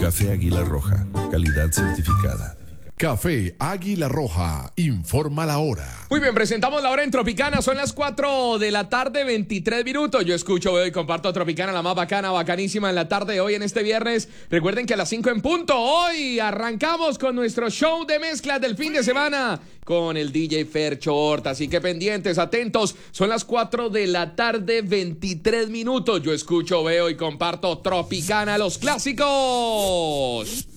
Café Águila Roja, calidad certificada. Café Águila Roja, informa la hora. Muy bien, presentamos la hora en Tropicana, son las 4 de la tarde, 23 minutos. Yo escucho, veo y comparto Tropicana, la más bacana, bacanísima en la tarde de hoy, en este viernes. Recuerden que a las 5 en punto, hoy arrancamos con nuestro show de mezclas del fin de semana con el DJ Fercho Horta. Así que pendientes, atentos, son las 4 de la tarde, 23 minutos. Yo escucho, veo y comparto Tropicana, los clásicos.